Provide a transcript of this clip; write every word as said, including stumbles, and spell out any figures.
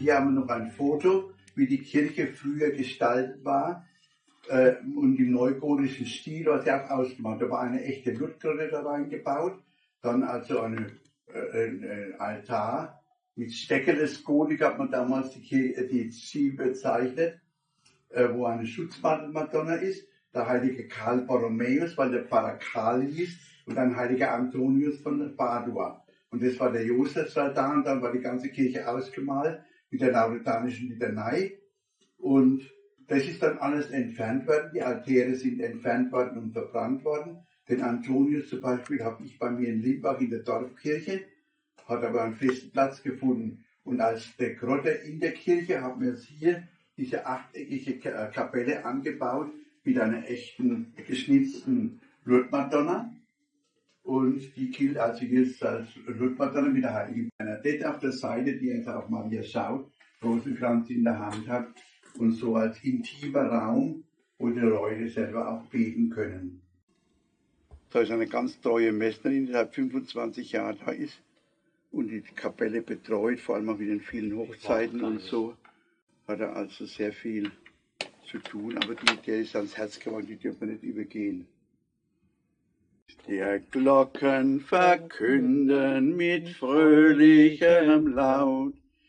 Hier haben wir noch ein Foto, wie die Kirche früher gestaltet war äh, und im neugotischen Stil, was sie auch ausgemacht. Da war eine echte Lutgrotte da reingebaut, dann also eine, äh, ein Altar mit Steckelesgotik, hat man damals die, Kirche, die Ziel bezeichnet, äh, wo eine Schutzmadonna ist, der heilige Karl Borromäus, weil der Pfarrer Karl hieß, und ein heiliger Antonius von Padua. Und das war der Josefsaltar, und dann war die ganze Kirche ausgemalt mit der lauretanischen Litanei. Und das ist dann alles entfernt worden, die Altäre sind entfernt worden und verbrannt worden. Den Antonius zum Beispiel habe ich bei mir in Limbach in der Dorfkirche, hat aber einen festen Platz gefunden. Und als der Grotte in der Kirche haben wir hier diese achteckige Kapelle angebaut mit einer echten geschnitzten Lourdes-Madonna. Und die gilt also jetzt als Lourdes-Madonna mit der heiligen Bernadette auf der Seite, die jetzt auf Maria schaut, Rosenkranz in der Hand hat und so als intimer Raum, wo die Leute selber auch beten können. Da ist eine ganz treue Messnerin, die seit fünfundzwanzig Jahren da ist und die Kapelle betreut, vor allem auch mit den vielen Hochzeiten und so. Hat er also sehr viel zu tun, aber die, der ist ans Herz geworden, die dürfen wir nicht übergehen. Der Glocken verkünden mit fröhlichem Laut